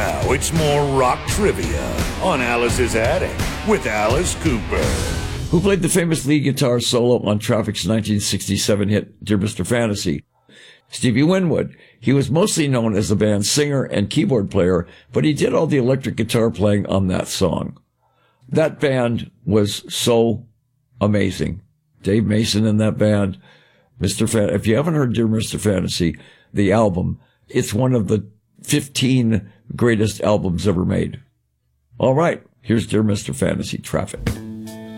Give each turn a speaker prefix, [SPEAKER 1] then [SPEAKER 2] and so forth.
[SPEAKER 1] Now it's more rock trivia on Alice's Attic with Alice Cooper.
[SPEAKER 2] Who played the famous lead guitar solo on Traffic's 1967 hit, Dear Mr. Fantasy? Stevie Winwood. He was mostly known as the band's singer and keyboard player, but he did all the electric guitar playing on that song. That band was so amazing. Dave Mason in that band. If you haven't heard Dear Mr. Fantasy, the album, it's one of the 15 greatest albums ever made. All right, here's Dear Mr. Fantasy, Traffic.